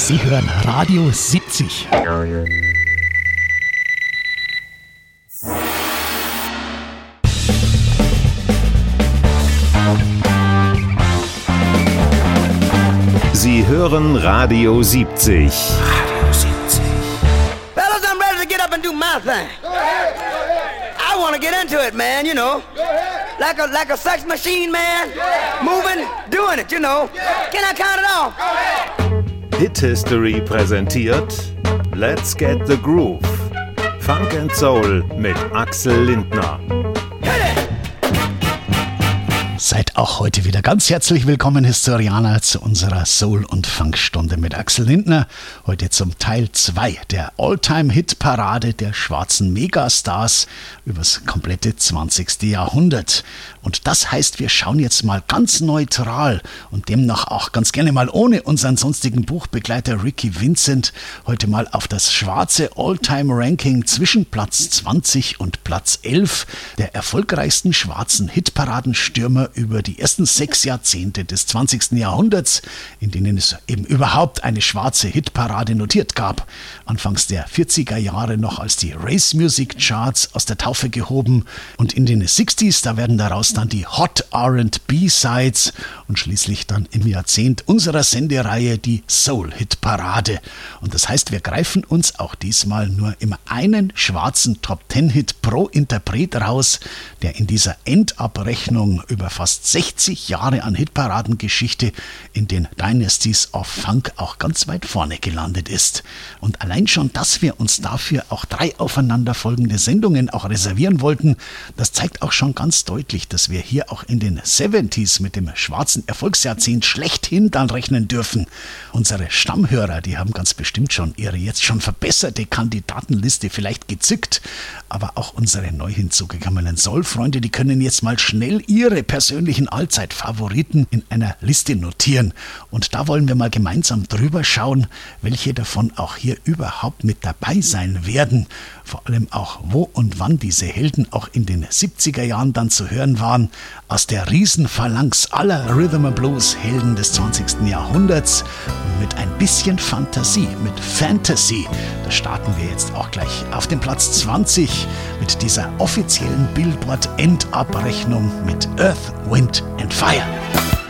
Sie hören Radio 70. Sie hören Radio 70. Fellas, I'm ready to get up and do my thing. I want to get into it, man, you know. Like a sex machine, man. Moving, doing it, you know. Can I count it off? Hit History präsentiert Let's Get the Groove. Funk and Soul mit Axel Lindner. Seid auch heute wieder ganz herzlich willkommen, Historianer, zu unserer Soul- und Funkstunde mit Axel Lindner. Heute zum Teil 2 der All-Time-Hit-Parade der schwarzen Megastars übers komplette 20. Jahrhundert. Und das heißt, wir schauen jetzt mal ganz neutral und demnach auch ganz gerne mal ohne unseren sonstigen Buchbegleiter Ricky Vincent heute mal auf das schwarze All-Time-Ranking zwischen Platz 20 und Platz 11 der erfolgreichsten schwarzen Hitparadenstürmer über die ersten 6 Jahrzehnte des 20. Jahrhunderts, in denen es eben überhaupt eine schwarze Hitparade notiert gab. Anfangs der 40er Jahre noch als die Race Music Charts aus der Taufe gehoben und in den 60s, da werden daraus dann die Hot R&B Sides und schließlich dann im Jahrzehnt unserer Sendereihe die Soul Hit Parade. Und das heißt, wir greifen uns auch diesmal nur immer einen schwarzen Top 10 Hit pro Interpret raus, der in dieser Endabrechnung über fast 60 Jahre an Hitparadengeschichte in den Dynasties of Funk auch ganz weit vorne gelandet ist. Und allein schon, dass wir uns dafür auch 3 aufeinanderfolgende Sendungen auch reservieren wollten, das zeigt auch schon ganz deutlich, dass wir hier auch in den 70s mit dem schwarzen Erfolgsjahrzehnt schlechthin dann rechnen dürfen. Unsere Stammhörer, die haben ganz bestimmt schon ihre jetzt schon verbesserte Kandidatenliste vielleicht gezückt, aber auch unsere neu hinzugekommenen Soul-Freunde, die können jetzt mal schnell ihre persönlichen Allzeitfavoriten in einer Liste notieren. Und da wollen wir mal gemeinsam drüber schauen, welche davon auch hier überhaupt mit dabei sein werden. Vor allem auch, wo und wann diese Helden auch in den 70er Jahren dann zu hören waren. Aus der Riesenphalanx aller Rhythm and Blues Helden des 20. Jahrhunderts. Und mit ein bisschen Fantasie, mit Fantasy, da starten wir jetzt auch gleich auf dem Platz 20 mit dieser offiziellen Billboard-Endabrechnung mit Earth, Wind and Fire.